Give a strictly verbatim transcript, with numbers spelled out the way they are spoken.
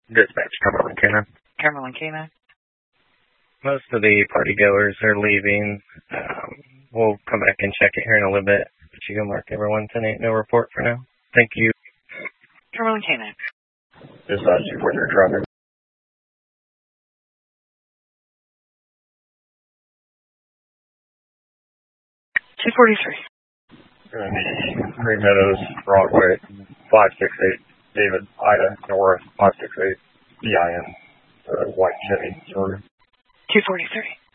Dispatch, Cumberland Canine. Cumberland Canine. Most of the party goers are leaving. Um, we'll come back and check it here in a little bit. But you can mark everyone ten eight, no report for now. Thank you. Cumberland Canine. Dispatch, two four three traffic. two forty-three. Green Meadows, Broadway, five six eight, David, Ida, North, five six eight, B I N, uh, White Chevy, Georgia. two forty-three.